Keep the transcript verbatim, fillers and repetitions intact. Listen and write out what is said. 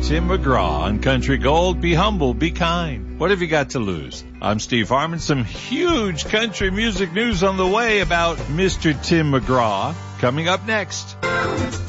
Tim McGraw on Country Gold. Be humble, be kind. What have you got to lose? I'm Steve Harmon. Some huge country music news on the way about Mister Tim McGraw coming up next.